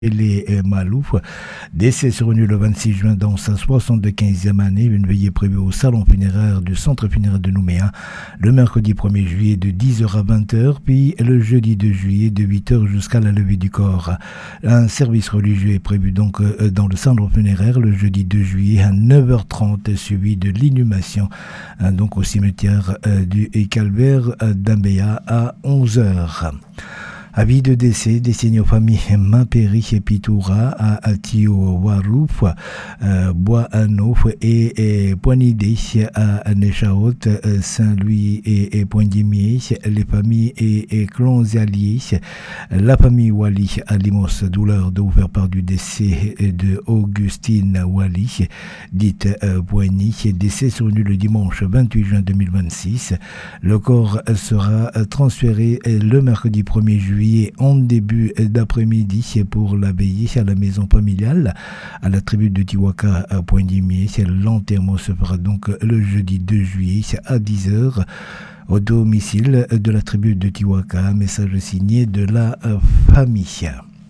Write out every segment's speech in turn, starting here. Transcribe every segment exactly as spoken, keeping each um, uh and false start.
les euh, Malouf. Décès survenu le vingt-six juin dans sa soixante-quinzième année. Une veillée prévue au salon funéraire du centre funéraire de Nouméa le mercredi premier juillet de dix heures à vingt heures, puis le jeudi deux juillet de huit heures jusqu'à la levée du corps. Un service religieux est prévu donc euh, dans le salon funéraire le jeudi deux juillet à neuf heures trente, suivi de l'inhumation euh, donc au cimetière euh, du Calvaire euh, d'Ambéa à onze heures. Avis de décès destinés aux familles Mapéry et Pitoura à Atio Warouf, euh, Bois-Anouf et, et Poinidé à Nechaot, Saint-Louis et, et Poindimier, les familles et, et clans alliés, la famille Wally à Limos, douleur de faire part du décès de Augustine Wally, dite euh, Poigny, décès survenu le dimanche vingt-huit juin deux mille vingt-six. Le corps sera transféré le mercredi premier juillet en début d'après-midi pour la veillée à la maison familiale à la tribu de Tiwaka à Poindimier. L'enterrement se fera donc le jeudi deux juillet à dix heures au domicile de la tribu de Tiwaka. Message signé de la famille.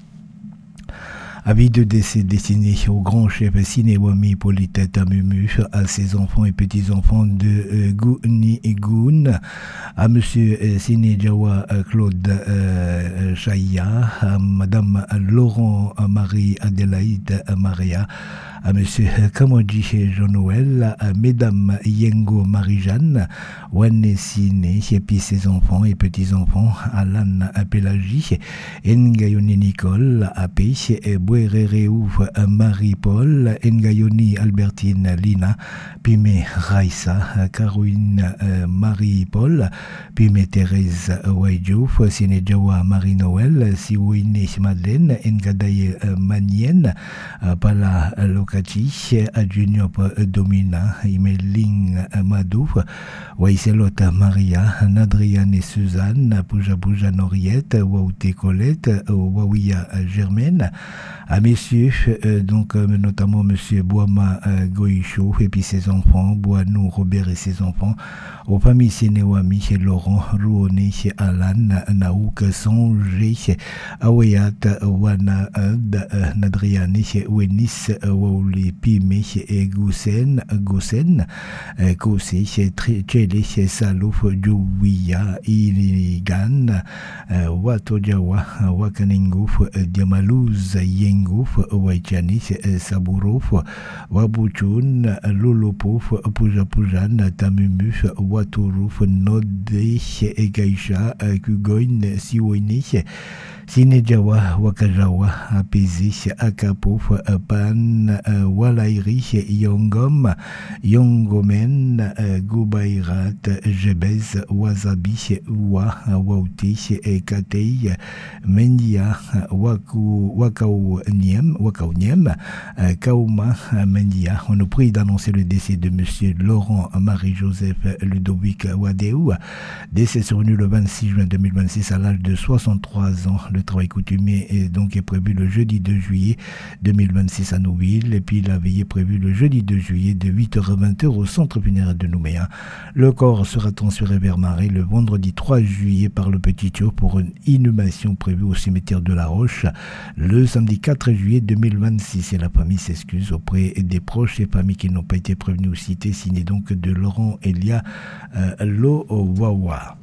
Avis de décès destiné au grand chef Sinewami Politette Amumu, à ses enfants et petits-enfants de euh, Gouni Goun, à monsieur euh, Sinejawa euh, Claude euh, Chaya, à madame Laurent euh, Marie Adélaïde euh, Maria, à monsieur Kamoji Jean-Noël, à mesdames Yengo Marie-Jeanne, Wanesine, et puis ses enfants et petits-enfants, Alan Pélagie, Ngayoni Nicole, Apé, Bouerereouf Marie-Paul, Ngayoni Albertine Lina, Pime Raissa, Caroline Marie-Paul, Pime Thérèse Waidjouf, Sinejawa Marie-Noël, Siwine Madeleine, Ngadaye Manienne, Pala Lokati, Junior Domina, Imeling Madouf, Waiselot Maria, Nadriane et Suzanne, Pouja Pouja Noriette, Waouté Colette, Waouia Germaine, à messieurs, euh, donc euh, notamment monsieur Boama euh, Goïchou et puis ses enfants, Boanou Robert et ses enfants, aux familles Sénéwami, Laurent, Rouoné, Alan, Naouk, Songé, Aweyat, Wana, Nadriane, Wenis, Waouli, Pime, Goussen, Goussen, Kosé, Tchele, Salouf, Djouia, Iligan, Watojawa, Wakaningouf, Diamalouz, Yengouf, Waichani, Sabourouf, Wabuchun, Lolopouf, Pouja Poujan, Tamumuf, Watouruf, Nodé, Egaïcha, Kugoin, Siwini, Sinejawa, Wakajawa, Apézi, Akapouf, Pan, Walairi, Yongom, Yongomen, Goubaïrat, Jebez, Wasabi, Wa, Wauti, Katei, Mendia, Waku, Wakao Niem, Wakao Niem, Kauma, Mendia. On nous prie d'annoncer le décès de monsieur Laurent Marie-Joseph Ludovic Wadéou, décès survenu le vingt-six juin deux mille vingt-six à l'âge de soixante-trois ans. Le travail coutumier est donc est prévu le jeudi deux juillet deux mille vingt-six à Nouville, et puis la veillée est prévue le jeudi deux juillet de huit heures à vingt heures au centre funéraire de Nouméa. Le corps sera transféré vers Marais le vendredi trois juillet par le Petit Thio pour une inhumation prévue au cimetière de la Roche le samedi quatre juillet deux mille vingt-six. Et la famille s'excuse auprès des proches et familles qui n'ont pas été prévenues ou citées, signé donc de Laurent Elia euh, Lowawa.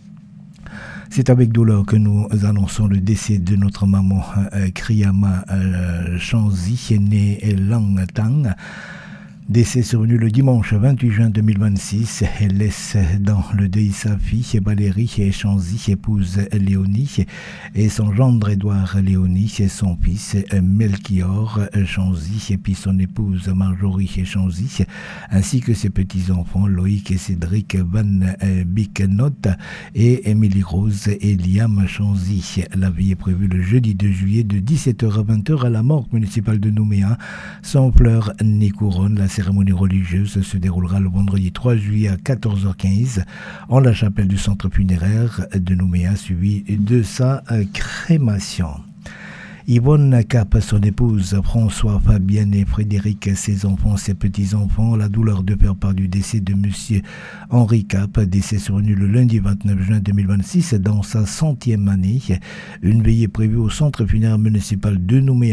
C'est avec douleur que nous annonçons le décès de notre maman euh, Kriyama euh, Chanzi, née Langtang. Décès survenu le dimanche vingt-huit juin deux mille vingt-six. Elle laisse dans le deuil sa fille Valérie Chanzy, épouse Léonie, et son gendre Édouard Léonie, son fils Melchior Chanzy, et puis son épouse Marjorie Chanzy, ainsi que ses petits-enfants Loïc et Cédric Van Bicknot et Émilie Rose et Liam Chanzy. La veille est prévue le jeudi deux juillet de dix-sept heures à vingt heures à la morgue municipale de Nouméa, sans fleurs ni couronne. La cérémonie religieuse se déroulera le vendredi trois juillet à quatorze heures quinze en la chapelle du centre funéraire de Nouméa, suivi de sa crémation. Yvonne Cap, son épouse, François, Fabienne et Frédéric, ses enfants, ses petits-enfants. La douleur de faire part du décès de monsieur Henri Cap, décès survenu le lundi vingt-neuf juin deux mille vingt-six dans sa centième année. Une veillée prévue au centre funéraire municipal de Nouméa